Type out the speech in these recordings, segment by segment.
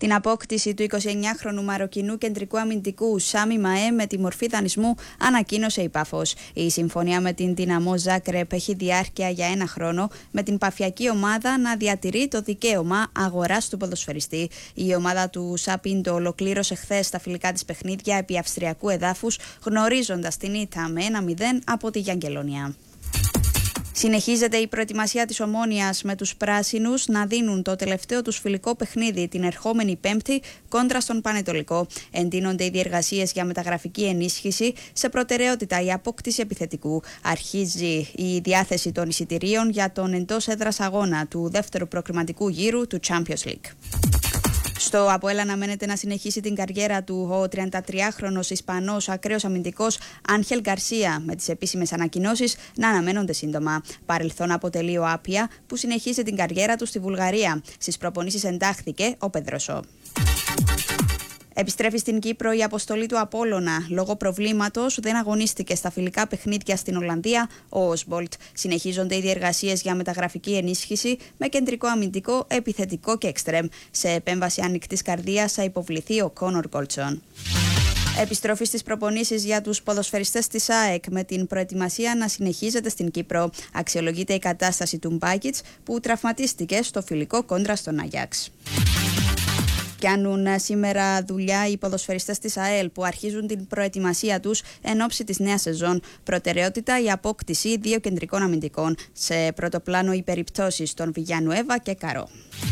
Την απόκτηση του 29χρονου Μαροκινού κεντρικού αμυντικού Σάμι Μαέ με τη μορφή δανεισμού ανακοίνωσε η Πάφος. Η συμφωνία με την Δυναμό Ζάκρεπ έχει διάρκεια για 1 χρόνο, με την παφιακή ομάδα να διατηρεί το δικαίωμα αγοράς του ποδοσφαιριστή. Η ομάδα του Σαπίντο ολοκλήρωσε χθες τα φιλικά της παιχνίδια επί αυστριακού εδάφους, γνωρίζοντας την ήττα με 1-0 από τη Γιαγγελονία. Συνεχίζεται η προετοιμασία της Ομόνοιας, με τους πράσινους να δίνουν το τελευταίο τους φιλικό παιχνίδι την ερχόμενη Πέμπτη κόντρα στον Πανετολικό. Εντείνονται οι διεργασίες για μεταγραφική ενίσχυση, σε προτεραιότητα η απόκτηση επιθετικού. Αρχίζει η διάθεση των εισιτηρίων για τον εντός έδρας αγώνα του δεύτερου προκριματικού γύρου του Champions League. Στο ΑΠΟΕΛ αναμένεται να συνεχίσει την καριέρα του ο 33χρονος Ισπανός ακραίος αμυντικός Άγχελ Γκαρσία, με τις επίσημες ανακοινώσεις να αναμένονται σύντομα. Παρελθόν αποτελεί ο Άπια, που συνεχίζει την καριέρα του στη Βουλγαρία. Στις προπονήσεις εντάχθηκε ο Πεδροσό. Επιστρέφει στην Κύπρο η αποστολή του Απόλλωνα. Λόγω προβλήματος δεν αγωνίστηκε στα φιλικά παιχνίδια στην Ολλανδία ο Όσμπολτ. Συνεχίζονται οι διεργασίες για μεταγραφική ενίσχυση, με κεντρικό αμυντικό, επιθετικό και εξτρέμ. Σε επέμβαση ανοιχτής καρδίας θα υποβληθεί ο Κόνορ Γκόλτσον. Επιστροφή στις προπονήσεις για τους ποδοσφαιριστές της ΑΕΚ, με την προετοιμασία να συνεχίζεται στην Κύπρο. Αξιολογείται η κατάσταση του Μπάκιτς, που τραυματίστηκε στο φιλικό κόντρα στον Αγιάξ. Κάνουν σήμερα δουλειά οι ποδοσφαιριστές της ΑΕΛ, που αρχίζουν την προετοιμασία τους εν ώψη της νέας σεζόν. Προτεραιότητα η απόκτηση 2 κεντρικών αμυντικών. Σε πρώτο πλάνο οι περιπτώσεις των Βιγιανουέβα και Καρό.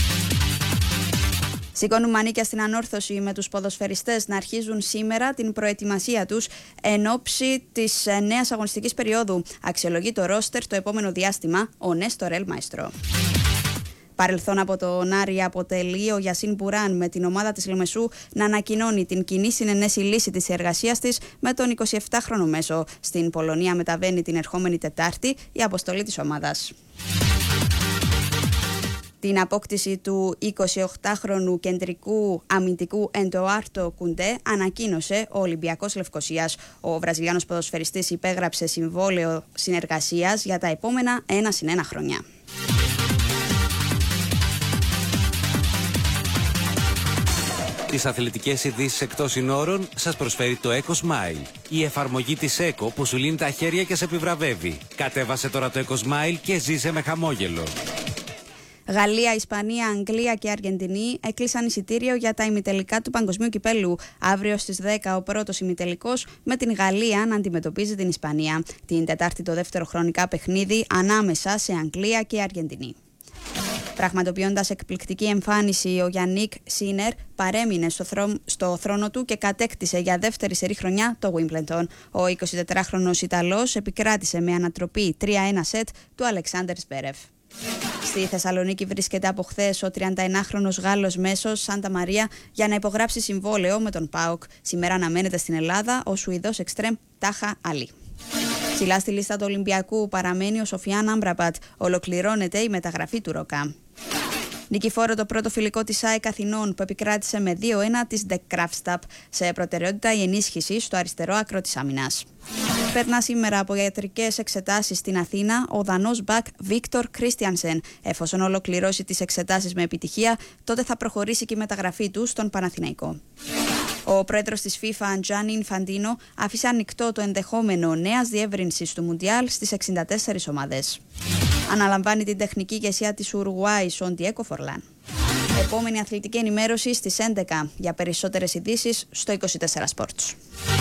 Σηκώνουν μανίκια στην ανόρθωση, με τους ποδοσφαιριστές να αρχίζουν σήμερα την προετοιμασία τους εν ώψη της νέας αγωνιστικής περίοδου. Αξιολογεί το ρόστερ το επόμενο διάστημα ο Νέστορ Ελ Μαέστρο. Παρελθόν από τον Άρη αποτελεί ο Γιασίν Μπουράν, με την ομάδα της Λεμεσού να ανακοινώνει την κοινή συνενέση λύση της εργασίας της με τον 27χρονο μέσο. Στην Πολωνία μεταβαίνει την ερχόμενη Τετάρτη η αποστολή της ομάδας. Την απόκτηση του 28χρονου κεντρικού αμυντικού Εντοάρτο Κουντέ ανακοίνωσε ο Ολυμπιακός Λευκωσίας. Ο Βραζιλιάνος ποδοσφαιριστής υπέγραψε συμβόλαιο συνεργασίας για τα επόμενα 1+1 χρόνια. Τις αθλητικές ειδήσεις εκτός συνόρων σας προσφέρει το EcoSmile. Η εφαρμογή της Eco που σου λύνει τα χέρια και σε επιβραβεύει. Κατέβασε τώρα το EcoSmile και ζήσε με χαμόγελο. Γαλλία, Ισπανία, Αγγλία και Αργεντινή έκλεισαν εισιτήριο για τα ημιτελικά του Παγκοσμίου Κυπέλλου. Αύριο στις 10 ο πρώτος ημιτελικός, με την Γαλλία να αντιμετωπίζει την Ισπανία. Την Τετάρτη το δεύτερο χρονικά παιχνίδι ανάμεσα σε Αγγλία και Αργεντινή. Πραγματοποιώντας εκπληκτική εμφάνιση, ο Γιάννικ Σίνερ παρέμεινε στο θρόνο του και κατέκτησε για δεύτερη σερί χρονιά το Wimbledon. Ο 24χρονος Ιταλός επικράτησε με ανατροπή 3-1 σετ του Αλεξάντερ Σβέρεφ. Στη Θεσσαλονίκη βρίσκεται από χθες ο 31χρονος Γάλλος μέσος Σάντα Μαρία για να υπογράψει συμβόλαιο με τον ΠΑΟΚ. Σήμερα αναμένεται στην Ελλάδα ο Σουηδός εξτρέμ Τάχα Αλή. Ψηλά στη λίστα του Ολυμπιακού παραμένει ο Σοφιάν Άμπραμπατ. Ολοκληρώνεται η μεταγραφή του Ροκά. Νικηφόρο το πρώτο φιλικό της ΑΕΚ Αθηνών, που επικράτησε με 2-1 της De Graafschap. Σε προτεραιότητα η ενίσχυση στο αριστερό άκρο της άμυνας. Περνά σήμερα από ιατρικές εξετάσεις στην Αθήνα ο Δανός μπακ Βίκτορ Κρίστιανσεν. Εφόσον ολοκληρώσει τις εξετάσεις με επιτυχία, τότε θα προχωρήσει και η μεταγραφή του στον Παναθηναϊκό. Ο πρόεδρος της FIFA, Τζάνι Ινφαντίνο, άφησε ανοιχτό το ενδεχόμενο νέας διεύρυνσης του Μουντιάλ στις 64 ομάδες. Αναλαμβάνει την τεχνική ηγεσία της Ουρουγουάης ο Ντιέκο Φορλάν. Επόμενη αθλητική ενημέρωση στις 11. Για περισσότερες ειδήσεις στο 24 Sports.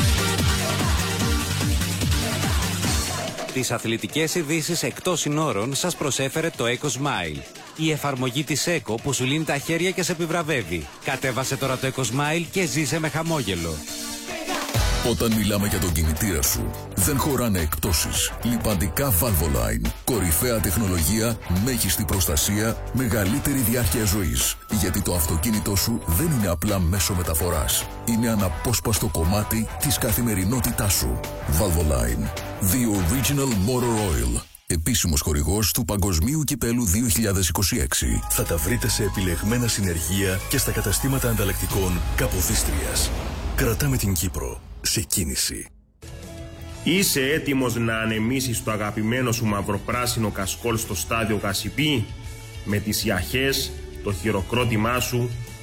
Τις αθλητικές ειδήσεις εκτός συνόρων σας προσέφερε το EcoSmile. Η εφαρμογή της Eco που σου λύνει τα χέρια και σε επιβραβεύει. Κατέβασε τώρα το EcoSmile και ζήσε με χαμόγελο. Όταν μιλάμε για τον κινητήρα σου, δεν χωράνε εκπτώσεις. Λιπαντικά Valvoline. Κορυφαία τεχνολογία, μέγιστη προστασία, μεγαλύτερη διάρκεια ζωής. Γιατί το αυτοκίνητό σου δεν είναι απλά μέσο μεταφοράς. Είναι αναπόσπαστο κομμάτι της καθημερινότητάς σου. Valvoline. The Original Motor Oil. Επίσημος χορηγός του Παγκοσμίου Κυπέλλου 2026. Θα τα βρείτε σε επιλεγμένα συνεργεία και στα καταστήματα ανταλλακτικών Καποδίστριας. Κρατάμε την Κύπρο σε κίνηση. Είσαι έτοιμος να ανεμίσεις το αγαπημένο σου μαυροπράσινο κασκόλ στο στάδιο Γασιπί, με τις ιαχές, το χειροκρότημά σου,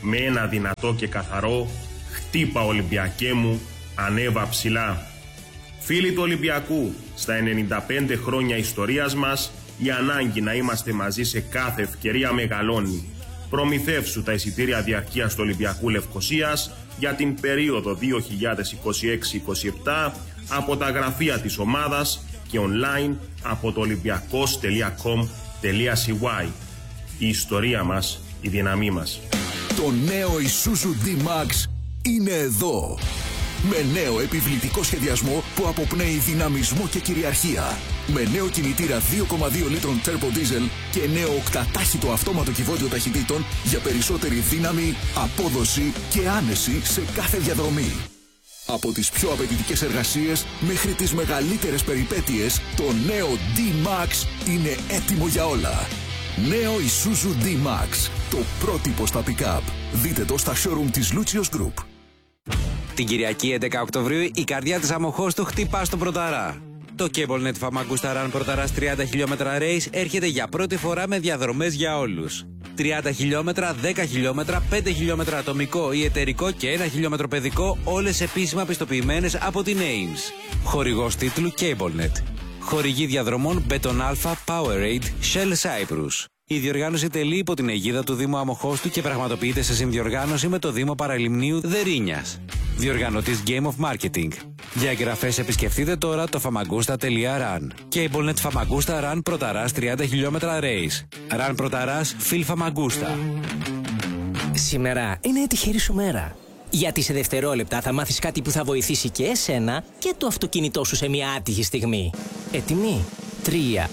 με ένα δυνατό και καθαρό «Χτύπα Ολυμπιακέ μου, ανέβα ψηλά». Φίλοι του Ολυμπιακού, στα 95 χρόνια ιστορίας μας, η ανάγκη να είμαστε μαζί σε κάθε ευκαιρία μεγαλώνει. Προμηθεύσου τα εισιτήρια διαρκείας του Ολυμπιακού Λευκωσίας για την περίοδο 2026-27 από τα γραφεία της ομάδας και online από το olympiacos.com.cy. Η ιστορία μας, η δύναμή μας. Το νέο Isuzu D-Max είναι εδώ. Με νέο επιβλητικό σχεδιασμό που αποπνέει δυναμισμό και κυριαρχία. Με νέο κινητήρα 2,2 λίτρων turbo diesel και νέο οκτατάχυτο αυτόματο κυβότιο ταχυτήτων για περισσότερη δύναμη, απόδοση και άνεση σε κάθε διαδρομή. Από τις πιο απαιτητικές εργασίες μέχρι τις μεγαλύτερες περιπέτειες, το νέο D-Max είναι έτοιμο για όλα. Νέο Isuzu D-Max, το πρότυπο στα pick-up. Δείτε το στα showroom της Lucios Group. Την Κυριακή 11 Οκτωβρίου η καρδιά της Αμοχώστου χτυπά στον Πρωταρά. Το CableNet Famagusta Run Πρωταράς 30 χιλιόμετρα race έρχεται για πρώτη φορά με διαδρομές για όλους. 30 χιλιόμετρα, 10 χιλιόμετρα, 5 χιλιόμετρα ατομικό ή εταιρικό και 1 χιλιόμετρο παιδικό, όλες επίσημα πιστοποιημένες από την Ames. Χορηγός τίτλου CableNet. Χορηγή διαδρομών Beton Alpha, Powerade, Shell Cyprus. Η διοργάνωση τελεί υπό την αιγίδα του Δήμου Αμοχώστου και πραγματοποιείται σε συνδιοργάνωση με το Δήμο Παραλιμνίου Δερίνιας. Διοργανωτής Game of Marketing. Για εγγραφές επισκεφτείτε τώρα το famagusta.run. CableNet Famagusta Run Πρωταράς 30 χιλιόμετρα race. Run Πρωταράς Phil Famagusta. Σήμερα είναι τυχερή σου μέρα. Γιατί σε δευτερόλεπτα θα μάθεις κάτι που θα βοηθήσει και εσένα και το αυτοκίνητό σου σε μια άτυχη στιγμή. Έτοιμοι? 3, 2,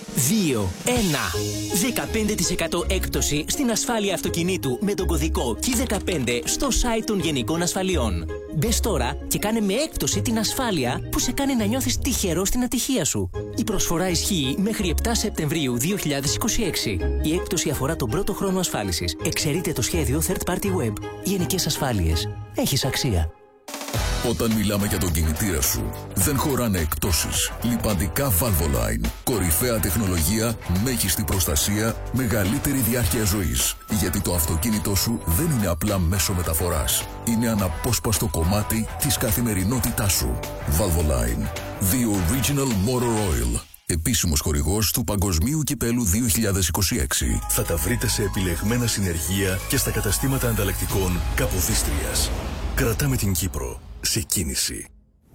1. 15% έκπτωση στην ασφάλεια αυτοκινήτου με τον κωδικό K15 στο site των Γενικών Ασφαλιών. Μπες τώρα και κάνε με έκπτωση την ασφάλεια που σε κάνει να νιώθεις τυχερό στην ατυχία σου. Η προσφορά ισχύει μέχρι 7 Σεπτεμβρίου 2026. Η έκπτωση αφορά τον πρώτο χρόνο ασφάλισης. Εξαιρείται το σχέδιο Third Party Web. Γενικές Ασφάλειες. Έχεις αξία. Όταν μιλάμε για τον κινητήρα σου, δεν χωράνε εκπτώσεις. Λιπαντικά Valvoline. Κορυφαία τεχνολογία, μέγιστη προστασία, μεγαλύτερη διάρκεια ζωής. Γιατί το αυτοκίνητό σου δεν είναι απλά μέσο μεταφοράς. Είναι αναπόσπαστο κομμάτι της καθημερινότητάς σου. Valvoline. The Original Motor Oil. Επίσημος χορηγός του Παγκοσμίου Κυπέλου 2026. Θα τα βρείτε σε επιλεγμένα συνεργεία και στα καταστήματα ανταλλακτικών Καποδίστριας. Κρατάμε την Κύπρο σε κίνηση.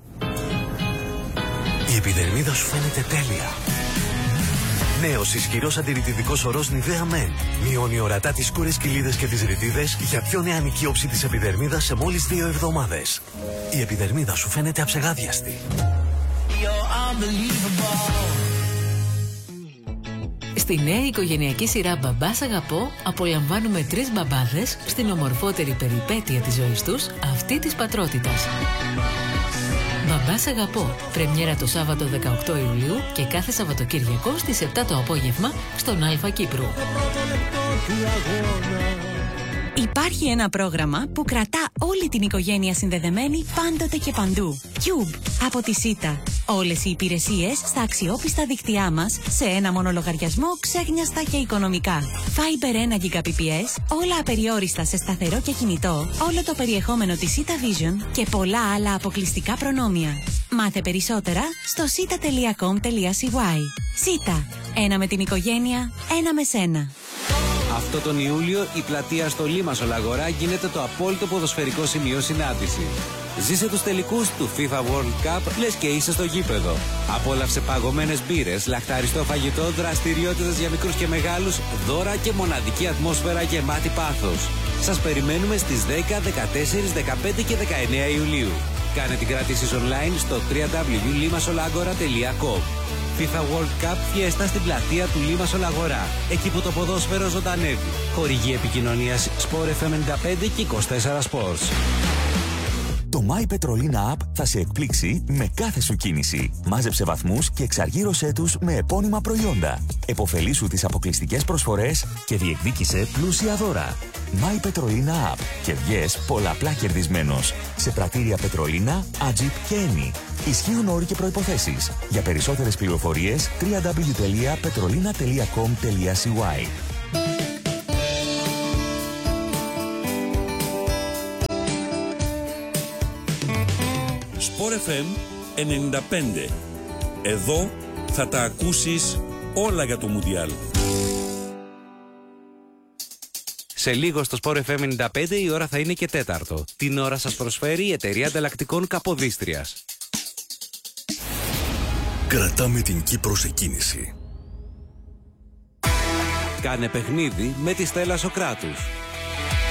Η επιδερμίδα σου φαίνεται τέλεια. Νέος ισχυρός αντιρρητιδικός ορός Nivea Men. Μειώνει ορατά τις σκούρες κοιλίδες και τις ρητίδες για πιο νεανική όψη της επιδερμίδας σε μόλις 2 εβδομάδες. Η επιδερμίδα σου φαίνεται αψεγάδιαστη. Στη νέα οικογενειακή σειρά «Μπαμπάς Αγαπώ» απολαμβάνουμε 3 μπαμπάδες στην ομορφότερη περιπέτεια της ζωής τους, αυτή της πατρότητας. «Μπαμπάς Αγαπώ», πρεμιέρα το Σάββατο 18 Ιουλίου και κάθε Σαββατοκύριακο στις 7 το απόγευμα στον Αλφα Κύπρου. Υπάρχει ένα πρόγραμμα που κρατά όλη την οικογένεια συνδεδεμένη πάντοτε και παντού. Cube από τη ΣΥΤΑ. Όλες οι υπηρεσίες στα αξιόπιστα δίκτυά μας σε ένα μόνο λογαριασμό, ξέγνιαστα και οικονομικά. Fiber 1 Gbps, όλα απεριόριστα σε σταθερό και κινητό, όλο το περιεχόμενο της ΣΥΤΑ Vision και πολλά άλλα αποκλειστικά προνόμια. Μάθε περισσότερα στο sita.com.cy. ΣΥΤΑ. Ένα με την οικογένεια, ένα με σένα. Αυτό τον Ιούλιο η πλατεία στο Λίμασολ Αγορά γίνεται το απόλυτο ποδοσφαιρικό σημείο συνάντηση. Ζήσε τους τελικούς του FIFA World Cup, λες και είσαι στο γήπεδο. Απόλαυσε παγωμένες μπύρες, λαχταριστό φαγητό, δραστηριότητες για μικρούς και μεγάλους, δώρα και μοναδική ατμόσφαιρα γεμάτη πάθος. Σας περιμένουμε στις 10, 14, 15 και 19 Ιουλίου. Κάνε την κράτηση online στο www.limasolagora.com. FIFA World Cup Fiesta στην πλατεία του Λίμασολ Αγορά. Εκεί που το ποδόσφαιρο ζωντανεύει. Χορηγή επικοινωνίας Sport FM 95 και 24 Sports. Το My Petrolina App θα σε εκπλήξει με κάθε σου κίνηση. Μάζεψε βαθμούς και εξαργύρωσέ τους με επώνυμα προϊόντα. Εποφελήσου τις αποκλειστικές προσφορές και διεκδίκησε πλούσια δώρα. My Petrolina App και βγες πολλαπλά κερδισμένος. Σε πρατήρια Petrolina, Agip και Eni. Ισχύουν όροι και προϋποθέσεις. Για περισσότερες πληροφορίες www.petrolina.com.cy. Sport FM 95. Εδώ θα τα ακούσεις όλα για το Μουντιάλ. Σε λίγο στο Sport FM 95 η ώρα θα είναι και 4. Την ώρα σας προσφέρει η εταιρεία ανταλλακτικών Καποδίστριας. Κρατάμε την Κύπρο σε κίνηση. Κάνε παιχνίδι με τη Στέλλα Σοκράτους.